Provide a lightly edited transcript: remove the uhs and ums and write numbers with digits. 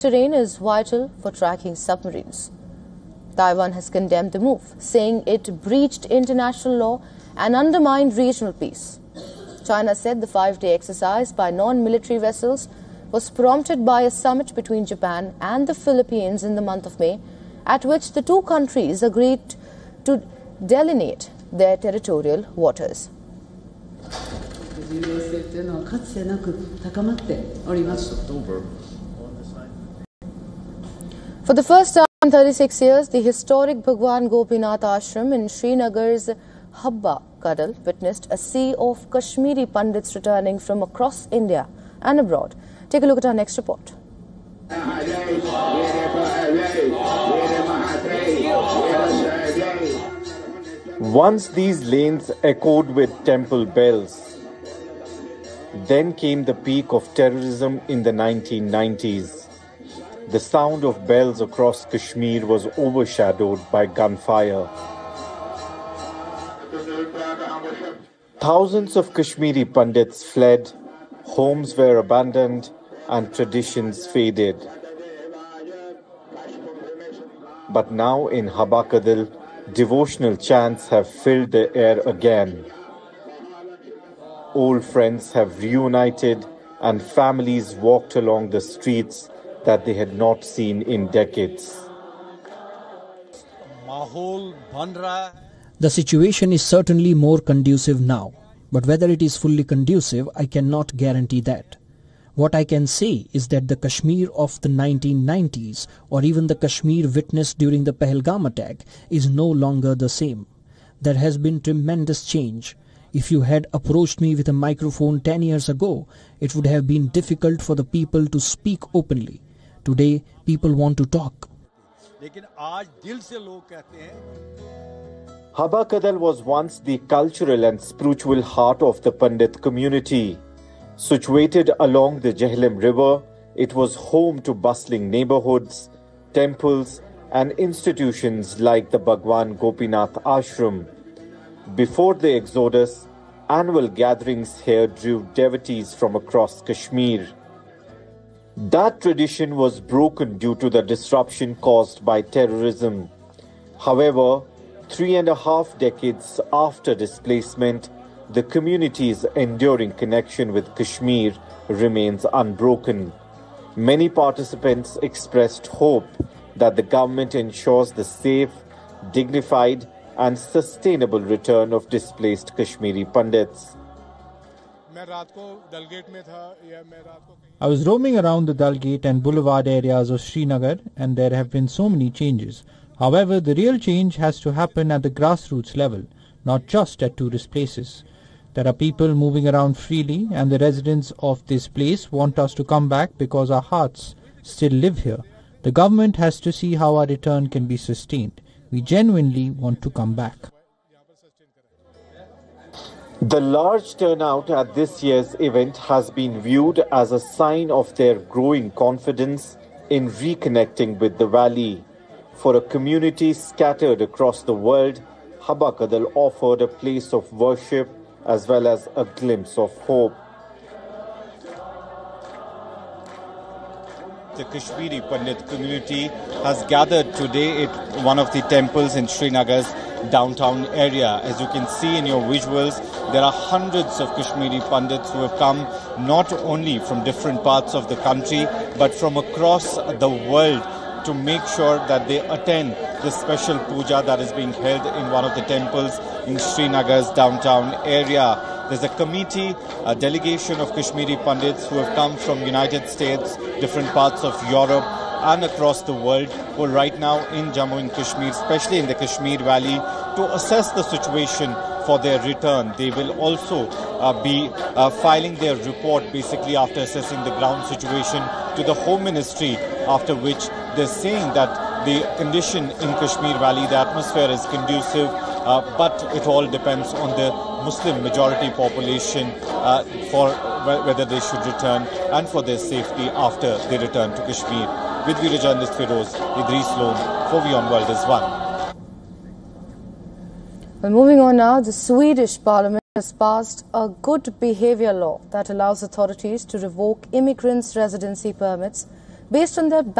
terrain is vital for tracking submarines. Taiwan has condemned the move, saying it breached international law and undermined regional peace. China said the 5-day exercise by non-military vessels was prompted by a summit between Japan and the Philippines in the month of May, at which the two countries agreed to delineate their territorial waters. For the first time in 36 years, the historic Bhagwan Gopinath Ashram in Srinagar's Habba Kadal witnessed a sea of Kashmiri Pandits returning from across India and abroad. Take a look at our next report. Once these lanes echoed with temple bells. Then came the peak of terrorism in the 1990s. The sound of bells across Kashmir was overshadowed by gunfire. Thousands of Kashmiri Pandits fled, homes were abandoned, and traditions faded. But now in Habba Kadal, devotional chants have filled the air again. Old friends have reunited and families walked along the streets that they had not seen in decades. The situation is certainly more conducive now, but whether it is fully conducive, I cannot guarantee that. What I can say is that the Kashmir of the 1990s or even the Kashmir witnessed during the Pahalgam attack is no longer the same. There has been tremendous change. If you had approached me with a microphone 10 years ago, it would have been difficult for the people to speak openly. Today, people want to talk. Habba Kadal was once the cultural and spiritual heart of the Pandit community. Situated along the Jhelum River, it was home to bustling neighborhoods, temples, and institutions like the Bhagwan Gopinath Ashram. Before the exodus, annual gatherings here drew devotees from across Kashmir. That tradition was broken due to the disruption caused by terrorism. However, 3.5 decades after displacement, the community's enduring connection with Kashmir remains unbroken. Many participants expressed hope that the government ensures the safe, dignified, and sustainable return of displaced Kashmiri Pandits. I was roaming around the Dal Gate and boulevard areas of Srinagar, and there have been so many changes. However, the real change has to happen at the grassroots level, not just at tourist places. There are people moving around freely, and the residents of this place want us to come back because our hearts still live here. The government has to see how our return can be sustained. We genuinely want to come back. The large turnout at this year's event has been viewed as a sign of their growing confidence in reconnecting with the valley. For a community scattered across the world, Habba Kadal offered a place of worship as well as a glimpse of hope. The Kashmiri Pandit community has gathered today at one of the temples in Srinagar's downtown area. As you can see in your visuals, there are hundreds of Kashmiri Pandits who have come not only from different parts of the country but from across the world to make sure that they attend this special puja that is being held in one of the temples in Srinagar's downtown area. There's a committee, a delegation of Kashmiri Pandits who have come from United States, different parts of Europe and across the world, who are right now in Jammu and Kashmir, especially in the Kashmir Valley, to assess the situation for their return. They will also be filing their report basically after assessing the ground situation to the Home Ministry, after which they're saying that the condition in Kashmir Valley, the atmosphere is conducive, but it all depends on the Muslim majority population for whether they should return and for their safety after they return to Kashmir. With video journalist Feroz, Idris Lone, for WION World is One. Well, moving on now, the Swedish Parliament has passed a good behaviour law that allows authorities to revoke immigrants' residency permits based on their